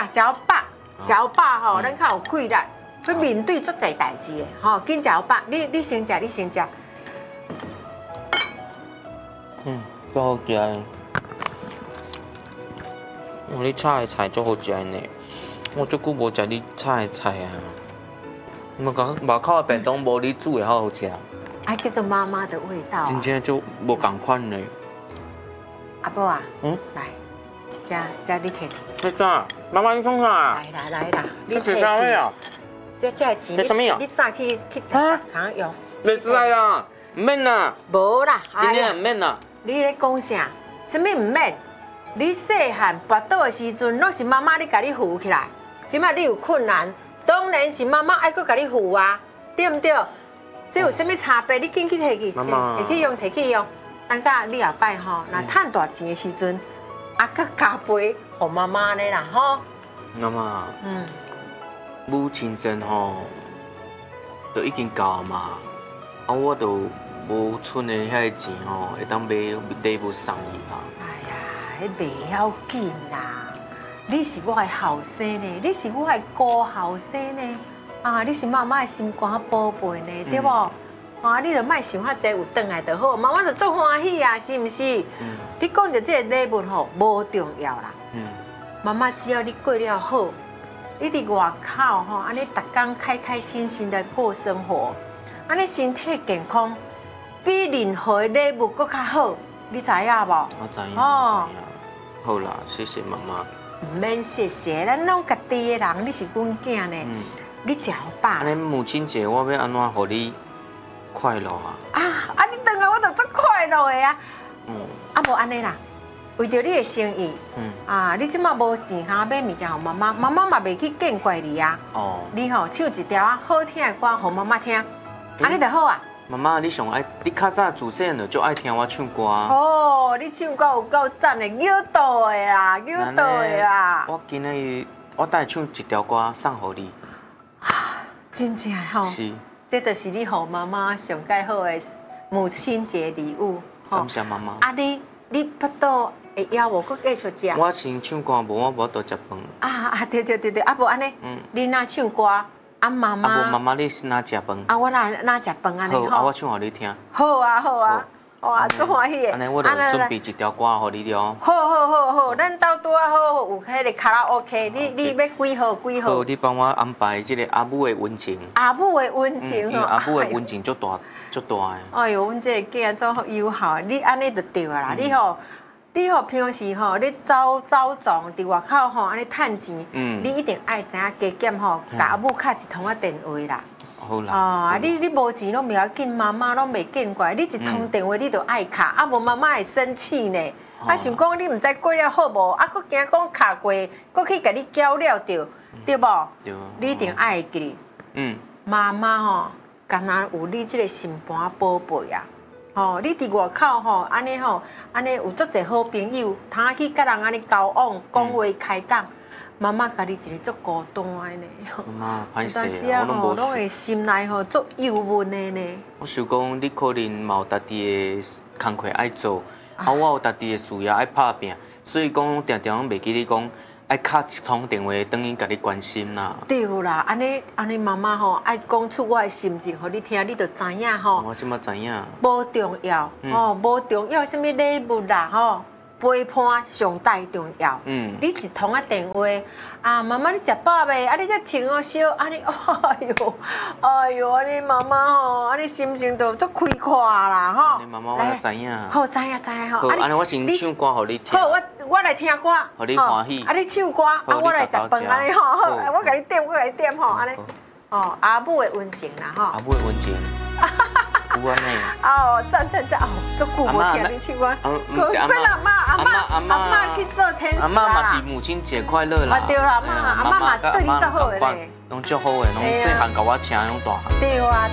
食饱吼，咱较有气力，去面对足侪代志的吼。紧食饱，你先食，你先食。 足好食的。你炒的菜足好食呢。我足久无食你炒的菜啊。外口的便当无你煮的好好食。 哎，叫做妈妈的味道。 真正就无共款呢。 阿伯啊，来，这你摕。 你啥？妈妈你创啥？ 来啦， 你吃啥物啊？ 这钱你什么呀？ 你早去行用。 你知啊？唔免啦。 无啦， 真正唔免啦。 你咧讲啥？什么唔免？你细汉跋倒的时阵，拢是妈妈咧甲你扶起来。即摆你有困难，当然是妈妈爱搁甲你扶啊，对唔对？这有啥物差别？你紧去摕去，摕去用。等下你后摆吼，若趁大钱的时阵，搁加倍互妈妈咧啦吼。 妈妈，母亲节吼，都已经到啊嘛，我都无剩的遐个钱吼，会当买礼物送伊啊。 哎呀，迄袂要紧啦，你是我的后生呢，你是我的高后生呢，啊，你是妈妈的心肝宝贝呢，对无？啊，你就莫想遐济，有转来就好，妈妈就足欢喜啊，是毋是？你讲到这个礼物吼，无重要啦。妈妈只要你过了好，你伫外口吼，安尼逐工开开心心的过生活，安尼身体健康，比任何的礼物搁较好，你知影无？ 我知影，我知影。好啦，谢谢妈妈。 唔免谢谢，咱拢家己的人，你是阮囝呢，你食好饱。 安尼母亲节我要安怎互你快乐啊？ 你回来我就足快乐的啊。无安尼啦。为着你的生意，你即马无钱通买物件互妈妈，妈妈嘛袂去见怪你啊。你吼唱一条好听的歌互妈妈听，安尼就好啊。 妈妈，你上爱，你较早自细就足爱听我唱歌。 你唱歌有够赞的，有道的啦，有道的啦。 我今日我等下唱一条歌送互你。 真正吼。是。这就是你互妈妈上介好的母亲节礼物。 感谢妈妈。 你巴肚会枵无？搁继续食？ 我先唱歌，无我无倒食饭。 对，无安尼，你若唱歌，妈妈。 无妈妈，你哪食饭？ 我哪食饭安尼？ 好，我唱互你听。 好啊，哇，足欢喜的。 安尼我就准备一条歌互你了。 好，咱斗拄啊好有迄个卡拉 OK， 你要几号？ 好，你帮我安排这个阿母的温情。 阿母的温情哦，阿母的温情足大的。 哎呦，阮这个囝做友好，你安尼就对啦。你吼平时吼，你走撞伫外口吼，安尼趁钱，你一定爱知影加减吼，甲阿母敲一通啊电话啦。 好啦。 你无钱拢袂要紧，妈妈拢袂见怪，你一通电话你就爱敲，无妈妈会生气呢。想讲你毋知过了好无，佫惊讲敲过，佫去甲你搅了着，对无？ 对。 你一定爱记。妈妈吼。敢若有你这个心肝宝贝啊！你伫外口安尼有足侪好朋友，通去甲人安尼交往，讲话开讲。妈妈家己一个足孤单的呢。 妈妈，歹势啊，我拢会心内足忧闷的呢。 我想讲，你可能嘛有家己的工课爱做，我有家己的事业爱拍拼，所以讲常常袂记你讲。爱敲一通电话，等于甲你关心啦。对啦，安尼妈妈爱讲出我的心情，互你听，你就知影吼。 我即马知影。 无重要，无重要，什么礼物啦，陪伴上最重要。你一通电话，妈妈你食饱未？你才穿好烧，安尼，哎呦，安尼妈妈安尼心情就足开阔啦， 你妈妈我也知影。 好，知影好，安尼我先唱歌互你听。 好，我来听歌， 互你欢喜。 你唱歌，我来食饭，安尼好，我甲你点吼，安尼。阿母的温情啦， 阿母的温情。有安尼。 赞，足久无听你唱歌。阿妈去做天使啦。 阿妈嘛是母亲节快乐啦。 对啦，阿妈嘛对你足好的咧。 拢足好的，拢细汉甲我请，拢大汉。 对啊。